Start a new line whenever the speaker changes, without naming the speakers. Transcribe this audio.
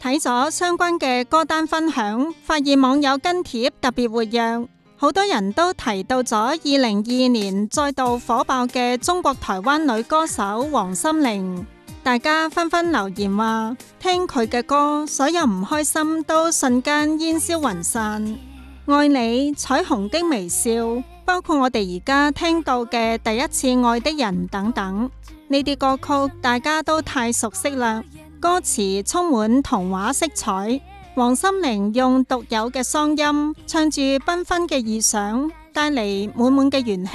睇咗相關嘅歌單分享，發現網友跟帖特別活躍，好多人都提到咗2022年再度火爆嘅中國台灣女歌手王心凌，大家紛紛留言話，聽佢嘅歌，所有唔開心都瞬間煙消雲散。愛你、彩虹的微笑，包括我哋而家聽到嘅第一次愛的人等等，呢啲歌曲大家都太熟悉啦。歌詞充滿童話色彩，王心凌用獨有嘅嗓音唱住繽紛嘅意象，帶嚟滿滿嘅元氣。